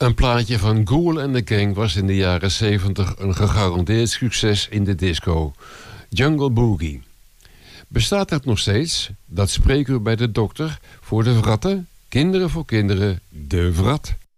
Een plaatje van Ghoul and the Gang was in de jaren 70 een gegarandeerd succes in de disco. Jungle Boogie. Bestaat het nog steeds? Dat spreekuur bij de dokter voor de vratten. Kinderen voor kinderen, de vrat.